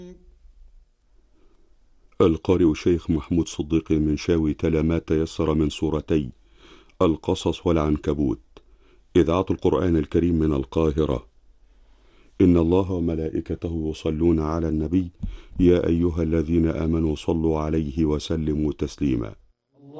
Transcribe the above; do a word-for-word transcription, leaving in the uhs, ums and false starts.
القارئ الشيخ محمود صديق المنشاوي تلا ما تيسر من سورتي القصص والعنكبوت. إذاعة القرآن الكريم من القاهرة. إن الله وملائكته يصلون على النبي، يا أيها الذين آمنوا صلوا عليه وسلموا تسليما.